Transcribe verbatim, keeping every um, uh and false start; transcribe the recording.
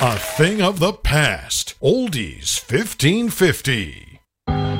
A thing of the past. Oldies fifteen fifty.